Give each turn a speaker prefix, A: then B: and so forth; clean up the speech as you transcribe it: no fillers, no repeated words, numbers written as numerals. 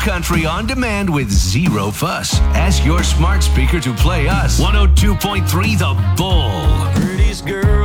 A: country on demand with zero fuss. Ask your smart speaker to play us. 102.3 The Bull.
B: Prettiest girl